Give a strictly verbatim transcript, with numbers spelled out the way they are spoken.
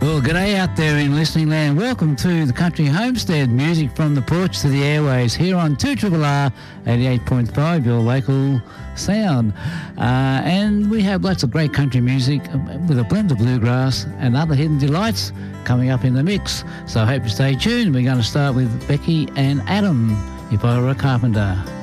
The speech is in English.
Well, g'day out there in listening land. Welcome to the Country Homestead, music from the porch to the airways here on two R R R eighty-eight point five, your local sound. Uh, and we have lots of great country music with a blend of bluegrass and other hidden delights coming up in the mix. So I hope you stay tuned. We're going to start with Becky and Adam, If I Were a Carpenter.